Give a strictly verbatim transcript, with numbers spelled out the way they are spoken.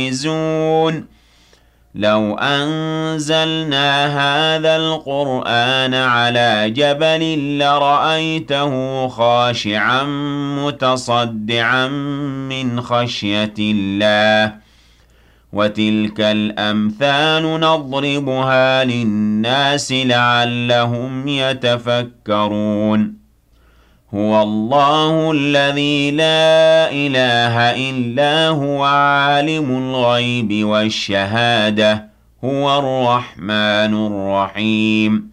يَكْنِزُونَ لَوْ أَنزَلْنَا هَٰذَا الْقُرْآنَ عَلَىٰ جَبَلٍ لَّرَأَيْتَهُ خَاشِعًا مُّتَصَدِّعًا مِّنْ خَشْيَةِ اللَّهِ ۚ وَتِلْكَ الْأَمْثَالُ نَضْرِبُهَا لِلنَّاسِ لَعَلَّهُمْ يَتَفَكَّرُونَ هُوَ اللَّهُ الَّذِي لَا إِلَٰهَ إِلَّا هُوَ عَالِمُ الْغَيْبِ وَالشَّهَادَةِ ۚ هُوَ الرَّحْمَٰنُ الرَّحِيمُ